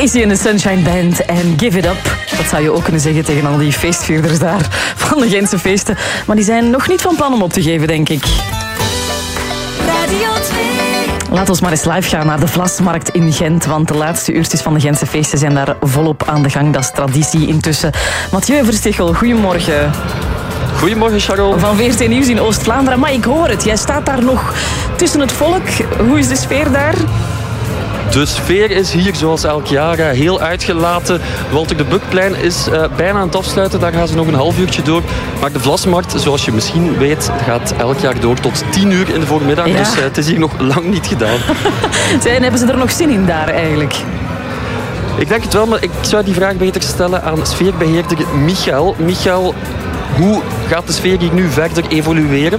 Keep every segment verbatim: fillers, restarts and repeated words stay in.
Casey and the Sunshine Band en Give It Up. Dat zou je ook kunnen zeggen tegen al die feestvierders daar van de Gentse feesten. Maar die zijn nog niet van plan om op te geven, denk ik. Radio twee. Laat ons maar eens live gaan naar de Vlasmarkt in Gent, want de laatste uurtjes van de Gentse feesten zijn daar volop aan de gang. Dat is traditie intussen. Mathieu Verstichel, goedemorgen. Goedemorgen, Charles. Van V R T Nieuws in Oost-Vlaanderen. Maar ik hoor het, jij staat daar nog tussen het volk. Hoe is de sfeer daar? De sfeer is hier zoals elk jaar uh, heel uitgelaten. Walter de Buckplein is uh, bijna aan het afsluiten. Daar gaan ze nog een half uurtje door. Maar de Vlasmarkt, zoals je misschien weet, gaat elk jaar door tot tien uur in de voormiddag. Ja. Dus uh, het is hier nog lang niet gedaan. Zijn, hebben ze er nog zin in daar eigenlijk? Ik denk het wel, maar ik zou die vraag beter stellen aan sfeerbeheerder Michael. Michael, hoe gaat de sfeer hier nu verder evolueren?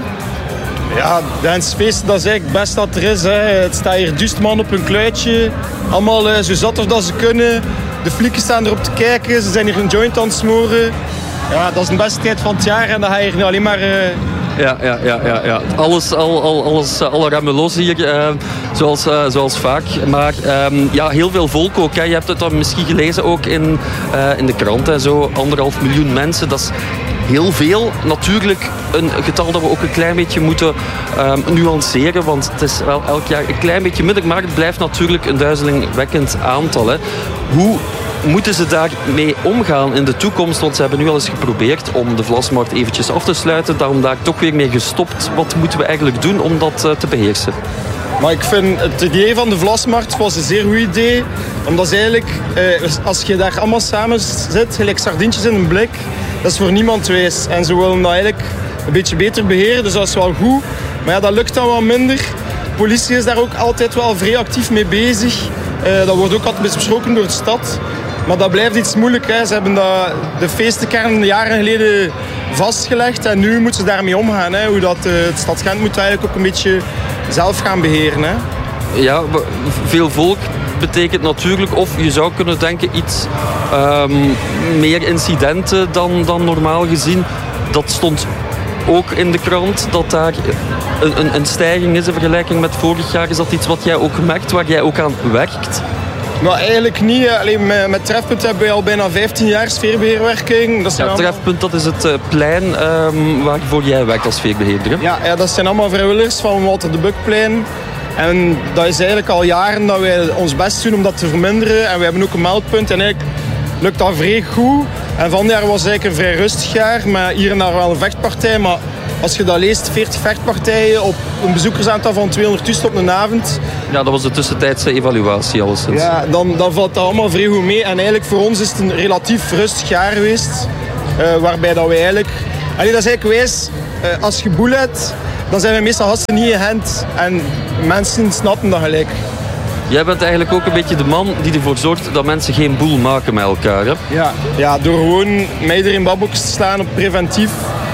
Ja, dansfeest, dat is eigenlijk het beste dat er is. Hè. Het staat hier duizend man op een kluitje. Allemaal uh, zo zat als ze kunnen. De flikken staan erop te kijken. Ze zijn hier een joint aan het smoren. Ja, dat is de beste tijd van het jaar. En dan ga je hier nu alleen maar... Uh... Ja, ja, ja, ja, ja. Alles, al, al, alles, alle remmen los hier, uh, zoals, uh, zoals vaak. Maar um, ja, heel veel volk ook. Hè. Je hebt het dan misschien gelezen ook in, uh, in de krant. Hè. Zo anderhalf miljoen mensen. Dat is heel veel. Natuurlijk een getal dat we ook een klein beetje moeten um, nuanceren. Want het is wel elk jaar een klein beetje minder. Maar het blijft natuurlijk een duizelingwekkend aantal. Hè. Hoe moeten ze daarmee omgaan in de toekomst? Want ze hebben nu al eens geprobeerd om de Vlasmarkt eventjes af te sluiten. Daarom daar toch weer mee gestopt. Wat moeten we eigenlijk doen om dat uh, te beheersen? Maar ik vind het idee van de Vlasmarkt was een zeer goed idee. Omdat eigenlijk, eh, als je daar allemaal samen zit, gelijk sardientjes in een blik, dat is voor niemand wijs. En ze willen dat eigenlijk een beetje beter beheren, dus dat is wel goed. Maar ja, dat lukt dan wel minder. De politie is daar ook altijd wel vrij actief mee bezig. Uh, dat wordt ook altijd besproken door de stad. Maar dat blijft iets moeilijk. Hè. Ze hebben dat, de feestenkern jaren geleden vastgelegd. En nu moeten ze daarmee omgaan. Hè. Hoe dat, uh, het stad Gent moet eigenlijk ook een beetje zelf gaan beheren. Hè. Ja, veel volk betekent natuurlijk, of je zou kunnen denken, iets um, meer incidenten dan, dan normaal gezien. Dat stond ook in de krant, dat daar een, een, een stijging is in vergelijking met vorig jaar. Is dat iets wat jij ook merkt, waar jij ook aan werkt? Nou, eigenlijk niet. Alleen met, met Trefpunt hebben we al bijna vijftien jaar sfeerbeheerwerking. Dat ja, Trefpunt, dat is het uh, plein um, waarvoor jij werkt als sfeerbeheerder. Hè? Ja, ja, dat zijn allemaal vrijwilligers van Walter de Buckplein. En dat is eigenlijk al jaren dat wij ons best doen om dat te verminderen. En we hebben ook een meldpunt en eigenlijk lukt dat vrij goed. En van jaar was eigenlijk een vrij rustig jaar, maar hier en daar wel een vechtpartij. Maar als je dat leest, veertig vechtpartijen op een bezoekersaantal van tweehonderdduizend op een avond. Ja, dat was de tussentijdse evaluatie alleszins. Ja, dan, dan valt dat allemaal vrij goed mee. En eigenlijk voor ons is het een relatief rustig jaar geweest. Uh, waarbij dat we eigenlijk... Allee, dat is eigenlijk wijs, uh, als je boel hebt, dan zijn we meestal gasten niet in Gent. En mensen snappen dat gelijk. Jij bent eigenlijk ook een beetje de man die ervoor zorgt dat mensen geen boel maken met elkaar. Hè? Ja, ja, door gewoon met iedereen babbeltjes te slaan op preventief.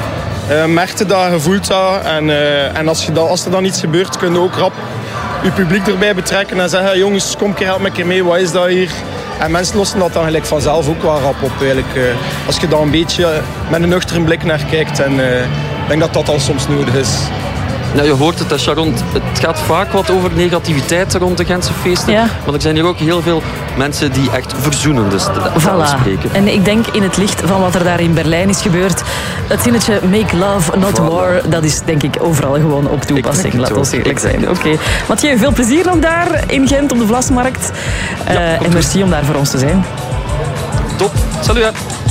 Uh, merkte dat, je voelt dat. En, uh, en als, je dat, als er dan iets gebeurt, kun je ook rap je publiek erbij betrekken en zeggen, jongens, kom een keer, help me een keer mee, wat is dat hier? En mensen lossen dat dan gelijk vanzelf ook wel rap op. Eigenlijk. Uh, als je daar een beetje met een nuchtere blik naar kijkt. En uh, ik denk dat dat dan soms nodig is. Ja, je hoort het, Sharon. Het gaat vaak wat over negativiteit rond de Gentse feesten. Ja. Maar er zijn hier ook heel veel mensen die echt verzoenend voilà. spreken. En ik denk in het licht van wat er daar in Berlijn is gebeurd, het zinnetje make love, not voilà. war, dat is denk ik overal gewoon op toepassing. Laat ons eerlijk zijn. Oké. Okay. Mathieu, veel plezier nog daar in Gent op de Vlasmarkt. Uh, ja, en merci om daar voor ons te zijn. Top. Salut. Hè.